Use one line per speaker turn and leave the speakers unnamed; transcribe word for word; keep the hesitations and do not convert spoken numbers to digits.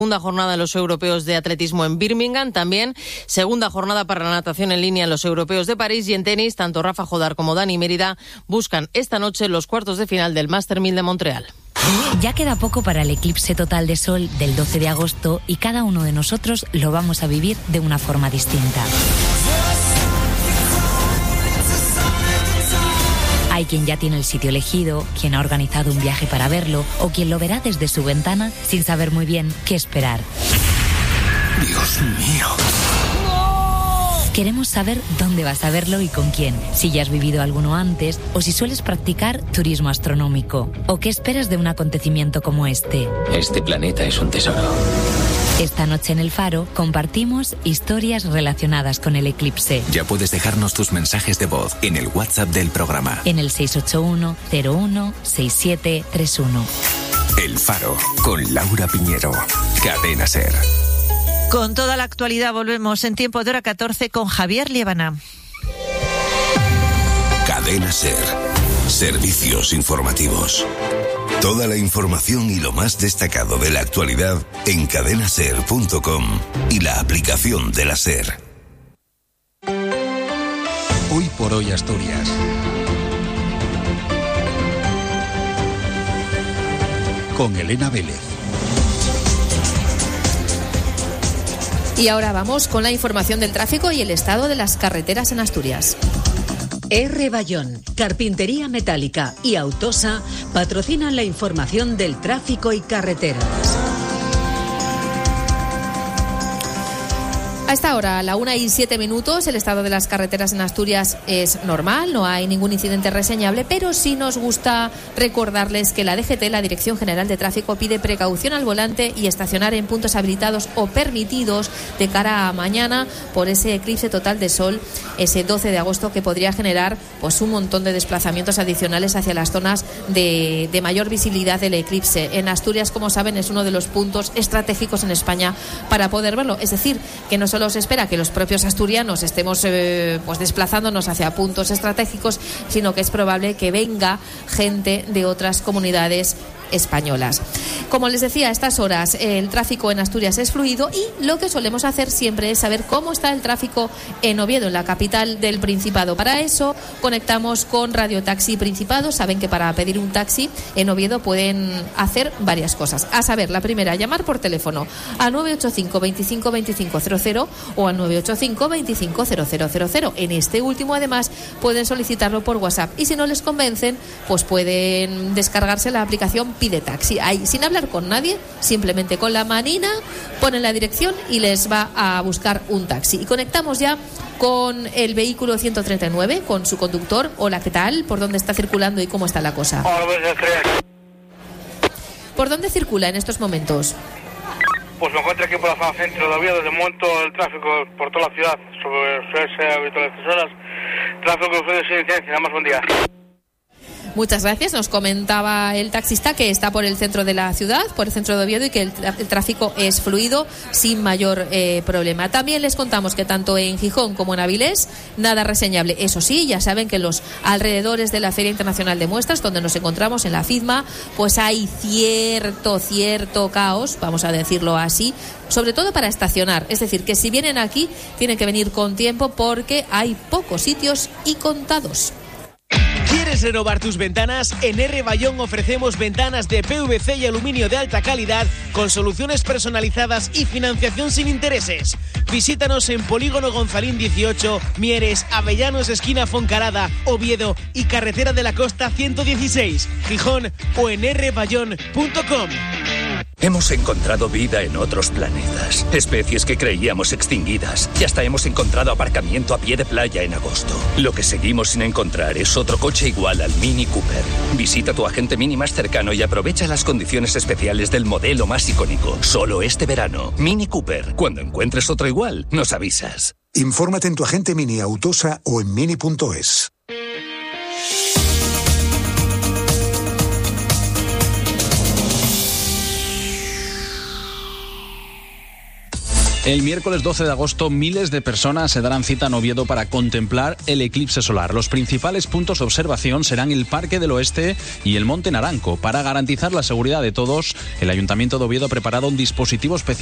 Segunda jornada en los europeos de atletismo en Birmingham, también segunda jornada para la natación en línea en los europeos de París, y en tenis, tanto Rafa Jodar como Dani Mérida buscan esta noche los cuartos de final del Master mil de Montreal.
Ya queda poco para el eclipse total de sol del doce de agosto y cada uno de nosotros lo vamos a vivir de una forma distinta. Hay quien ya tiene el sitio elegido, quien ha organizado un viaje para verlo o quien lo verá desde su ventana sin saber muy bien qué esperar.
Dios mío.
Queremos saber dónde vas a verlo y con quién, si ya has vivido alguno antes o si sueles practicar turismo astronómico o qué esperas de un acontecimiento como este.
Este planeta es un tesoro.
Esta noche en El Faro compartimos historias relacionadas con el eclipse.
Ya puedes dejarnos tus mensajes de voz en el WhatsApp del programa.
En el seis ocho uno, cero uno, seis siete tres uno.
El Faro, con Laura Piñero. Cadena SER.
Con toda la actualidad volvemos en tiempo de hora catorce con Javier Liébana.
Cadena SER. Servicios informativos. Toda la información y lo más destacado de la actualidad en cadena ser punto com y la aplicación de la SER.
Hoy por hoy Asturias. Con Elena Vélez.
Y ahora vamos con la información del tráfico y el estado de las carreteras en Asturias.
R. Bayón, Carpintería Metálica y Autosa patrocinan la información del tráfico y carreteras.
A esta hora, a la una y siete minutos, el estado de las carreteras en Asturias es normal, no hay ningún incidente reseñable, pero sí nos gusta recordarles que la D G T, la Dirección General de Tráfico, pide precaución al volante y estacionar en puntos habilitados o permitidos de cara a mañana por ese eclipse total de sol, ese doce de agosto, que podría generar pues un montón de desplazamientos adicionales hacia las zonas de, de mayor visibilidad del eclipse. En Asturias, como saben, es uno de los puntos estratégicos en España para poder verlo, es decir, que no solo se espera que los propios asturianos estemos eh, pues desplazándonos hacia puntos estratégicos, sino que es probable que venga gente de otras comunidades españolas. Como les decía, a estas horas el tráfico en Asturias es fluido y lo que solemos hacer siempre es saber cómo está el tráfico en Oviedo, en la capital del Principado. Para eso conectamos con Radio Taxi Principado. Saben que para pedir un taxi en Oviedo pueden hacer varias cosas. A saber, la primera, llamar por teléfono a nueve ocho cinco, veinticinco, veinticinco cero cero o a nueve ocho cinco, veinticinco cero cero cero cero. En este último, además, pueden solicitarlo por WhatsApp y si no les convencen, pues pueden descargarse la aplicación Pide Taxi. Ahí, sin hablar con nadie, simplemente con la manina, ponen la dirección y les va a buscar un taxi. Y conectamos ya con el vehículo ciento treinta y nueve, con su conductor. Hola, ¿qué tal? ¿Por dónde está circulando y cómo está la cosa? ¿Por dónde circula en estos momentos?
Pues me encuentro aquí por la zona centro de Oviedo. De momento el tráfico por toda la ciudad sobre suele ser habitual estas horas. Tráfico fue de sin incidencia. Nada más, buen día.
Muchas gracias. Nos comentaba el taxista que está por el centro de la ciudad, por el centro de Oviedo, y que el, el tráfico es fluido sin mayor eh, problema. También les contamos que tanto en Gijón como en Avilés, nada reseñable. Eso sí, ya saben que en los alrededores de la Feria Internacional de Muestras, donde nos encontramos en la FIDMA, pues hay cierto, cierto caos, vamos a decirlo así, sobre todo para estacionar. Es decir, que si vienen aquí, tienen que venir con tiempo porque hay pocos sitios y contados.
¿Quieres renovar tus ventanas? En R. Bayón ofrecemos ventanas de P V C y aluminio de alta calidad con soluciones personalizadas y financiación sin intereses. Visítanos en Polígono Gonzalín dieciocho, Mieres, Avellanos, esquina Foncarada, Oviedo y Carretera de la Costa ciento dieciséis, Gijón o en r bayón punto com.
Hemos encontrado vida en otros planetas, especies que creíamos extinguidas, y hasta hemos encontrado aparcamiento a pie de playa en agosto. Lo que seguimos sin encontrar es otro coche igual al Mini Cooper. Visita tu agente Mini más cercano y aprovecha las condiciones especiales del modelo más icónico. Solo este verano. Mini Cooper. Cuando encuentres otro igual, nos avisas.
Infórmate en tu agente Mini Autosa o en mini punto es.
El miércoles doce de agosto, miles de personas se darán cita en Oviedo para contemplar el eclipse solar. Los principales puntos de observación serán el Parque del Oeste y el Monte Naranco. Para garantizar la seguridad de todos, el Ayuntamiento de Oviedo ha preparado un dispositivo especial